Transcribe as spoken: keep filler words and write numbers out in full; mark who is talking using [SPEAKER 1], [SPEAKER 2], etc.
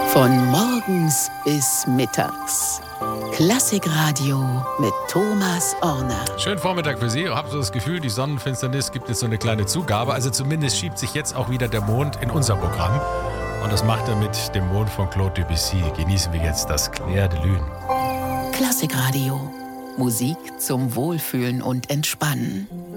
[SPEAKER 1] Von morgens bis mittags. Klassikradio mit Thomas Orner.
[SPEAKER 2] Schönen Vormittag für Sie. Ich habe so das Gefühl, die Sonnenfinsternis gibt jetzt so eine kleine Zugabe. Also zumindest schiebt sich jetzt auch wieder der Mond in unser Programm. Und das macht er mit dem Mond von Claude Debussy. Genießen wir jetzt das Clair de Lune.
[SPEAKER 1] Klassikradio. Musik zum Wohlfühlen und Entspannen.